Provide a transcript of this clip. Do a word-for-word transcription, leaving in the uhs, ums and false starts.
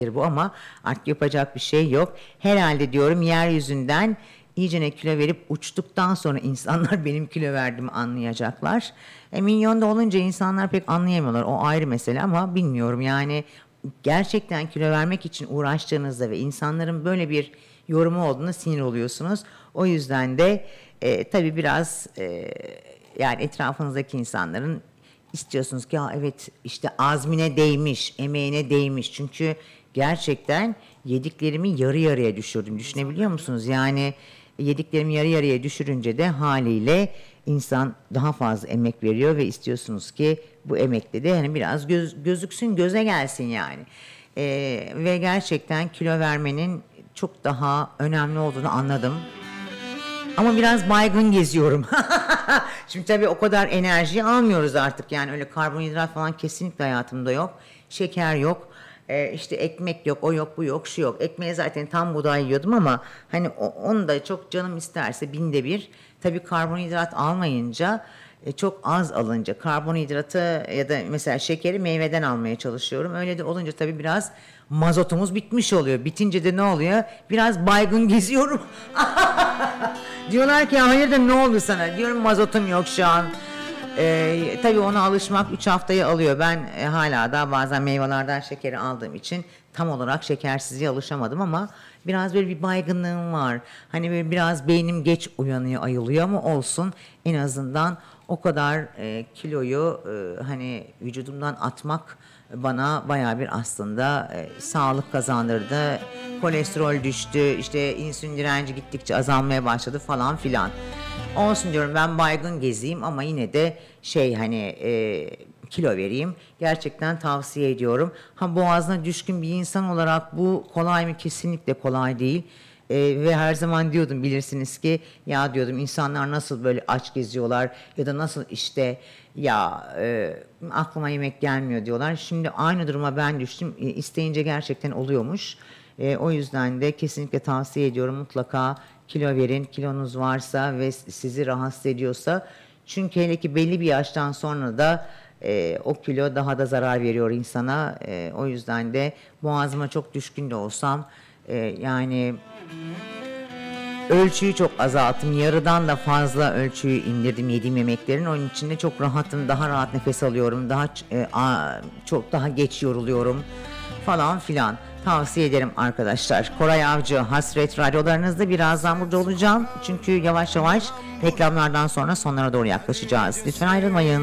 bu ama artık yapacak bir şey yok. Herhalde diyorum yeryüzünden iyicene kilo verip uçtuktan sonra insanlar benim kilo verdiğimi anlayacaklar. E, milyonda olunca insanlar pek anlayamıyorlar. O ayrı mesele ama bilmiyorum yani gerçekten kilo vermek için uğraştığınızda ve insanların böyle bir yorumu olduğunda sinir oluyorsunuz. O yüzden de e, tabii biraz e, yani etrafınızdaki insanların istiyorsunuz ki ya evet işte azmine değmiş, emeğine değmiş. Çünkü gerçekten yediklerimi yarı yarıya düşürdüm. Düşünebiliyor musunuz? Yani yediklerimi yarı yarıya düşürünce de haliyle insan daha fazla emek veriyor ve istiyorsunuz ki bu emekle de hani biraz göz, gözüksün, göze gelsin yani. Ee, ve gerçekten kilo vermenin çok daha önemli olduğunu anladım. Ama biraz baygın geziyorum. Şimdi tabii o kadar enerji almıyoruz artık. Yani öyle karbonhidrat falan kesinlikle hayatımda yok. Şeker yok. Ee, işte ekmek yok, o yok, bu yok, şu yok. Ekmeği zaten tam buğday yiyordum ama hani o, onu da çok canım isterse binde bir. Tabii karbonhidrat almayınca e, çok az alınca karbonhidratı ya da mesela şekeri meyveden almaya çalışıyorum. Öyle de olunca tabii biraz mazotumuz bitmiş oluyor. Bitince de ne oluyor? Biraz baygın geziyorum. Diyorlar ki hayırdır ne oldu sana? Diyorum mazotum yok şu an. Ee, tabii ona alışmak üç haftayı alıyor. Ben e, hala da bazen meyvelerden şekeri aldığım için tam olarak şekersizliğe alışamadım ama biraz böyle bir baygınlığım var. Hani böyle biraz beynim geç uyanıyor, ayılıyor ama olsun en azından o kadar e, kiloyu e, hani vücudumdan atmak bana bayağı bir aslında e, sağlık kazandırdı. Kolesterol düştü, işte insülin direnci gittikçe azalmaya başladı falan filan. Olsun diyorum ben baygın gezeyim ama yine de şey hani e, kilo vereyim. Gerçekten tavsiye ediyorum. Ha boğazına düşkün bir insan olarak bu kolay mı? Kesinlikle kolay değil. E, ve her zaman diyordum bilirsiniz ki ya diyordum insanlar nasıl böyle aç geziyorlar ya da nasıl işte ya e, aklıma yemek gelmiyor diyorlar. Şimdi aynı duruma ben düştüm. E, isteyince gerçekten oluyormuş. E, o yüzden de kesinlikle tavsiye ediyorum mutlaka kilo verin kilonuz varsa ve sizi rahatsız ediyorsa. Çünkü hele ki belli bir yaştan sonra da e, o kilo daha da zarar veriyor insana. E, o yüzden de boğazıma çok düşkün de olsam e, yani ölçüyü çok azalttım. Yarıdan da fazla ölçüyü indirdim yediğim yemeklerin. Onun için de çok rahatım. Daha rahat nefes alıyorum. Daha e, a, çok daha geç yoruluyorum falan filan. Tavsiye ederim arkadaşlar. Koray Avcı, Hasret radyolarınızda birazdan burada olacağım. Çünkü yavaş yavaş reklamlardan sonra sonlara doğru yaklaşacağız. Lütfen ayrılmayın.